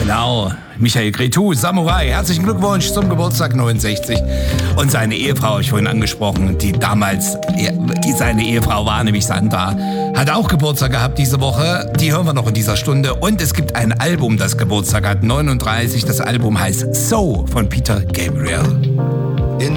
Genau, Michael Cretu, Samurai, herzlichen Glückwunsch zum Geburtstag 69. Und seine Ehefrau, habe ich vorhin angesprochen, die damals seine Ehefrau war, nämlich Sandra, hat auch Geburtstag gehabt diese Woche. Die hören wir noch in dieser Stunde. Und es gibt ein Album, das Geburtstag hat, 39. Das Album heißt So von Peter Gabriel.